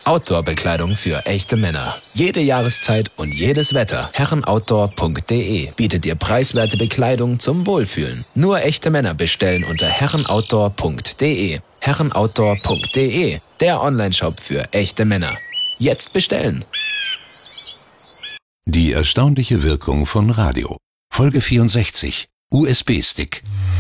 Outdoor-Bekleidung für echte Männer. Jede Jahreszeit und jedes Wetter. Herrenoutdoor.de bietet dir preiswerte Bekleidung zum Wohlfühlen. Nur echte Männer bestellen unter herrenoutdoor.de. Herrenoutdoor.de, der Onlineshop für echte Männer. Jetzt bestellen! Die erstaunliche Wirkung von Radio. Folge 64. USB-Stick.